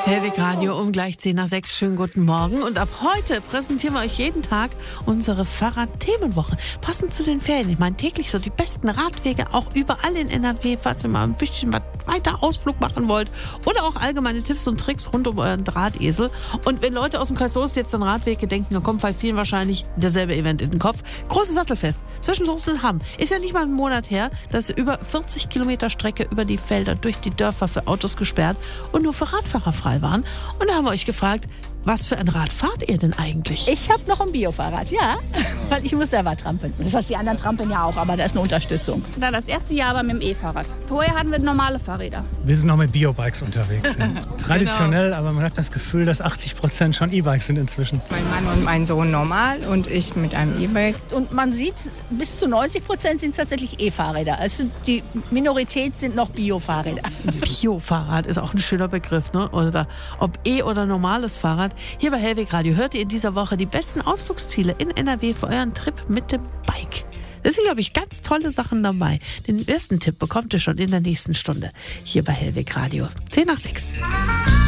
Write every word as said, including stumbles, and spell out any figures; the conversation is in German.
Hellwig Radio um gleich zehn nach sechs. Schönen guten Morgen. Und ab heute präsentieren wir euch jeden Tag unsere Fahrradthemenwoche. Passend zu den Ferien. Ich meine, täglich so die besten Radwege, auch überall in N R W, falls ihr mal ein bisschen was weiter Ausflug machen wollt. Oder auch allgemeine Tipps und Tricks rund um euren Drahtesel. Und wenn Leute aus dem Kreis Soest jetzt an Radwege denken, dann kommt bei vielen wahrscheinlich derselbe Event in den Kopf. Großes Sattelfest zwischen Soest und Hamm. Ist ja nicht mal ein Monat her, dass über vierzig Kilometer Strecke über die Felder durch die Dörfer für Autos gesperrt und nur für Radfahrer frei waren. Und da haben wir euch gefragt, was für ein Rad fahrt ihr denn eigentlich? Ich habe noch ein Biofahrrad, ja, weil ich muss selber trampeln. Das heißt, die anderen trampeln ja auch, aber da ist eine Unterstützung. Da das erste Jahr war mit dem E-Fahrrad. Vorher hatten wir normale Fahrräder. Wir sind noch mit Biobikes unterwegs. Ja. Traditionell, genau. Aber man hat das Gefühl, dass achtzig Prozent schon E-Bikes sind inzwischen. Mein Mann und mein Sohn normal und ich mit einem E-Bike. Und man sieht, bis zu neunzig Prozent sind es tatsächlich E-Fahrräder. Also die Minorität sind noch Biofahrräder. Biofahrrad ist auch ein schöner Begriff, ne? Oder ob E- oder normales Fahrrad. Hier bei Hellwig Radio hört ihr in dieser Woche die besten Ausflugsziele in N R W für euren Trip mit dem Bike. Da sind, glaube ich, ganz tolle Sachen dabei. Den ersten Tipp bekommt ihr schon in der nächsten Stunde hier bei Hellwig Radio. zehn nach sechs.